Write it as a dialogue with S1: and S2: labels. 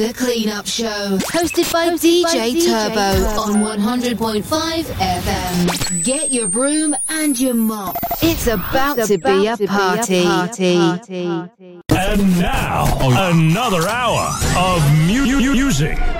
S1: The Clean Up Show, hosted by DJ Turbo on 100.5 FM. Get your broom and your mop. It's about to be a party.
S2: And now, another hour of music